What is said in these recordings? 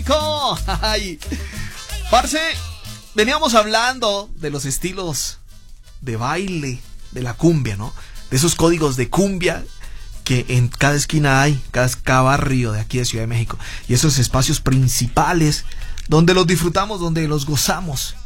México. Ay. Parce, veníamos hablando de los estilos de baile de la cumbia, ¿no? De esos códigos de cumbia que en cada esquina hay, cada barrio de aquí de Ciudad de México. Y esos espacios principales donde los disfrutamos, donde los gozamos.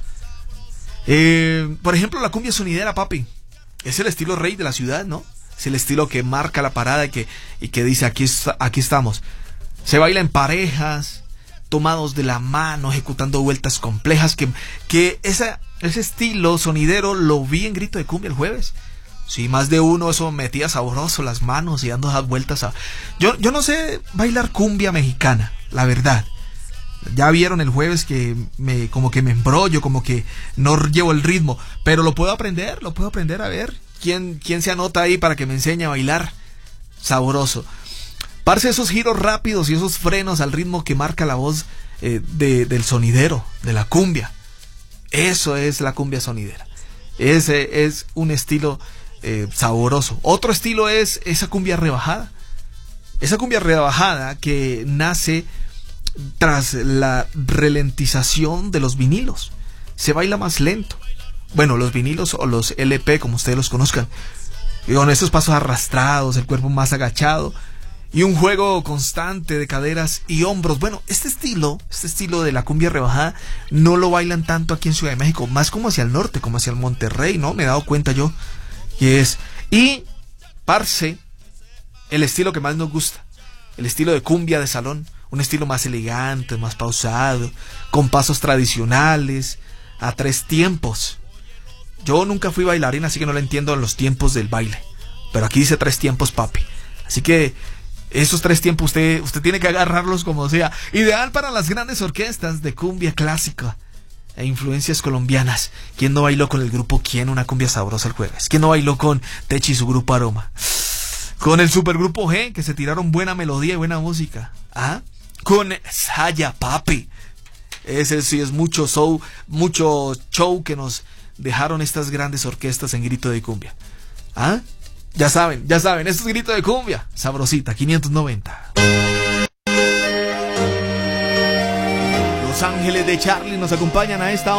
Por ejemplo, la cumbia sonidera, papi. Es el estilo rey de la ciudad, ¿no? Es el estilo que marca la parada y que dice, aquí estamos. Se baila en parejas, tomados de la mano, ejecutando vueltas complejas. Que ese estilo sonidero lo vi en Grito de Cumbia el jueves. Sí, más de uno eso metía sabroso las manos y dando esas vueltas. Yo no sé bailar cumbia mexicana, la verdad. Ya vieron el jueves que como que me embrollo, como que no llevo el ritmo. Pero lo puedo aprender a ver. ¿Quién se anota ahí para que me enseñe a bailar? Sabroso. Parce, esos giros rápidos y esos frenos al ritmo que marca la voz del sonidero, de la cumbia. Eso es la cumbia sonidera. Ese es un estilo sabroso. Otro estilo es esa cumbia rebajada. Esa cumbia rebajada que nace tras la ralentización de los vinilos. Se baila más lento. Bueno, los vinilos o los LP, como ustedes los conozcan. Y con esos pasos arrastrados, el cuerpo más agachado y un juego constante de caderas y hombros. Bueno, este estilo de la cumbia rebajada no lo bailan tanto aquí en Ciudad de México, más como hacia el norte, como hacia el Monterrey, ¿no? Me he dado cuenta yo. Y, parce, el estilo que más nos gusta, el estilo de cumbia de salón, un estilo más elegante, más pausado, con pasos tradicionales, a 3 tiempos. Yo nunca fui bailarín, así que no le entiendo los tiempos del baile, pero aquí dice 3 tiempos, papi. Así que esos 3 tiempos usted tiene que agarrarlos como sea. Ideal para las grandes orquestas de cumbia clásica e influencias colombianas. ¿Quién no bailó con el grupo Quién una cumbia sabrosa el jueves? ¿Quién no bailó con Techi y su grupo Aroma? Con el supergrupo G, que se tiraron buena melodía y buena música. ¿Ah? Con Saya, papi. Ese sí es mucho show que nos dejaron estas grandes orquestas en Grito de Cumbia. ¿Ah? Ya saben, esto es Grito de Cumbia. Sabrosita, 590. Los Ángeles de Charlie nos acompañan a esta hora.